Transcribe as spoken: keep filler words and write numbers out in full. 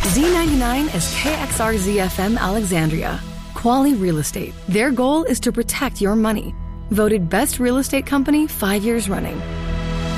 Z ninety-nine is K X R Z F M Alexandria. Quality Real Estate. Their goal is to protect your money. Voted Best Real Estate Company five years running.